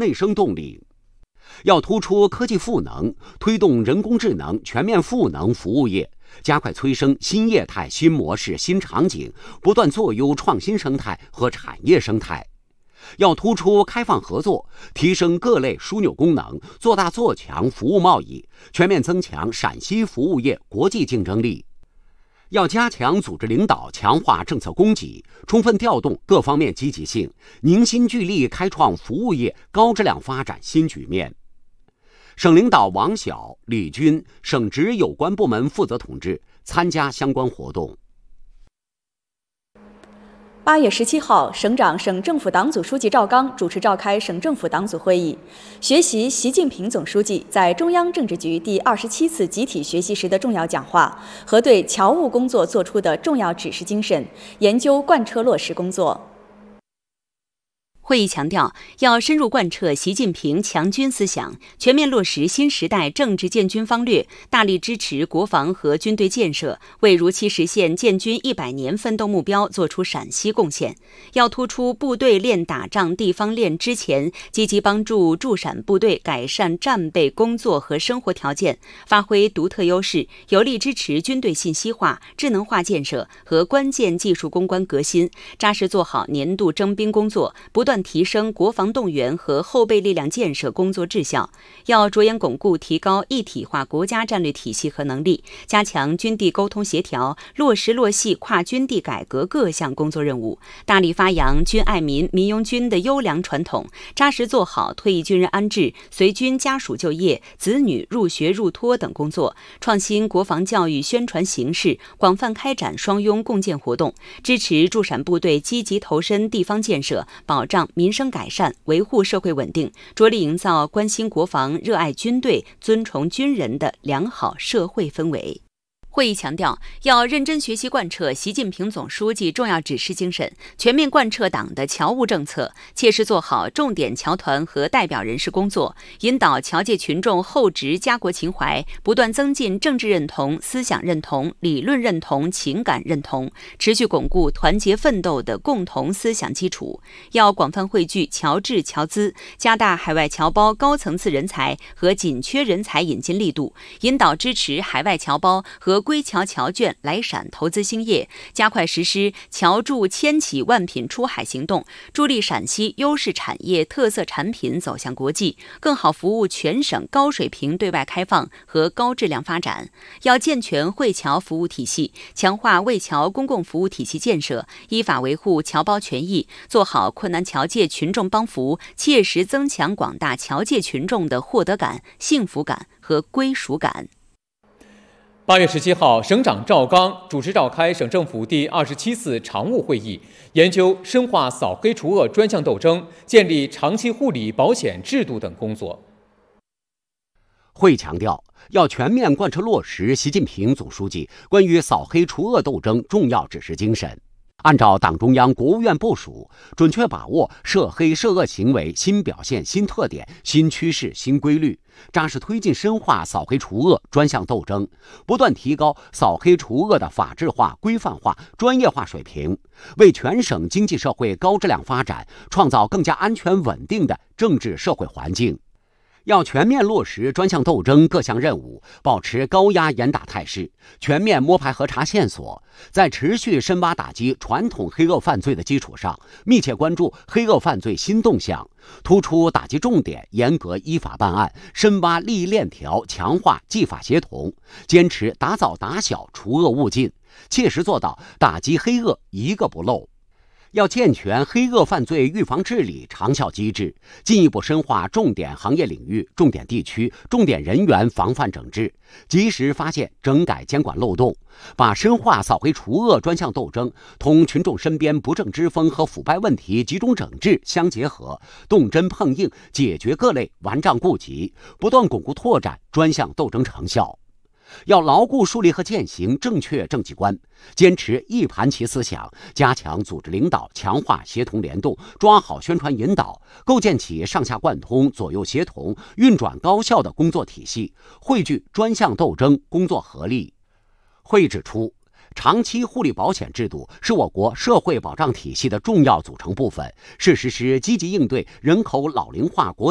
内生动力。要突出科技赋能，推动人工智能全面赋能服务业，加快催生新业态、新模式、新场景，不断做优创新生态和产业生态。要突出开放合作，提升各类枢纽功能，做大做强服务贸易，全面增强陕西服务业国际竞争力。要加强组织领导，强化政策供给，充分调动各方面积极性，凝心聚力开创服务业高质量发展新局面。省领导王晓、李军、省直有关部门负责同志参加相关活动。 8月17号，省长、省政府党组书记赵刚主持召开省政府党组会议，学习习近平总书记在中央政治局第27次集体学习时的重要讲话和对侨务工作作出的重要指示精神，研究贯彻落实工作。 会议强调，要深入贯彻习近平强军思想，全面落实新时代政治建军方略，大力支持国防和军队建设，为如期实现建军100年奋斗目标作出陕西贡献。要突出部队练打仗、地方练之前，积极帮助驻陕部队改善战备工作和生活条件，发挥独特优势，有力支持军队信息化、智能化建设和关键技术攻关革新，扎实做好年度征兵工作，不断提升国防动员和后备力量建设工作质效。要着眼巩固提高一体化国家战略体系和能力，加强军地沟通协调，落实落细跨军地改革各项工作任务，大力发扬军爱民、民拥军的优良传统，扎实做好退役军人安置、随军家属就业、子女入学入托等工作，创新国防教育宣传形式，广泛开展双拥共建活动，支持驻陕部队积极投身地方建设，保障民生改善，维护社会稳定，着力营造关心国防、热爱军队、尊崇军人的良好社会氛围。会议强调，要认真学习贯彻习近平总书记重要指示精神，全面贯彻党的侨务政策，切实做好重点侨团和代表人士工作，引导侨界群众厚植家国情怀，不断增进政治认同、思想认同、理论认同、情感认同，持续巩固团结奋斗的共同思想基础。要广泛汇聚侨智侨资，加大海外侨胞高层次人才和紧缺人才引进力度，引导支持海外侨胞和归侨侨眷来陕投资兴业，加快实施侨驻千企万品出海行动，助力陕西优势产业特色产品走向国际，更好服务全省高水平对外开放和高质量发展。要健全惠侨服务体系，强化为侨公共服务体系建设，依法维护侨胞权益，做好困难侨界群众帮扶，切实增强广大侨界群众的获得感、幸福感和归属感。 8月17号，省长赵刚主持召开省政府第27次常务会议，研究深化扫黑除恶专项斗争，建立长期护理保险制度等工作。 会强调，要全面贯彻落实习近平总书记关于扫黑除恶斗争重要指示精神，按照党中央、国务院部署，准确把握涉黑涉恶行为新表现、新特点、新趋势、新规律，扎实推进深化扫黑除恶专项斗争，不断提高扫黑除恶的法治化、规范化、专业化水平，为全省经济社会高质量发展创造更加安全稳定的政治社会环境。要全面落实专项斗争各项任务，保持高压严打态势，全面摸排核查线索，在持续深挖打击传统黑恶犯罪的基础上，密切关注黑恶犯罪新动向，突出打击重点，严格依法办案，深挖利益链条，强化纪法协同，坚持打早打小，除恶务尽，切实做到打击黑恶一个不漏。要健全黑恶犯罪预防治理长效机制，进一步深化重点行业领域、重点地区、重点人员防范整治，及时发现整改监管漏洞，把深化扫黑除恶专项斗争同群众身边不正之风和腐败问题集中整治相结合，动真碰硬解决各类顽瘴痼疾，不断巩固拓展专项斗争成效。要牢固树立和践行正确政绩观，坚持一盘棋思想，加强组织领导，强化协同联动，抓好宣传引导，构建起上下贯通、左右协同、运转高效的工作体系，汇聚专项斗争工作合力。会议指出，长期护理保险制度是我国社会保障体系的重要组成部分，是实施积极应对人口老龄化国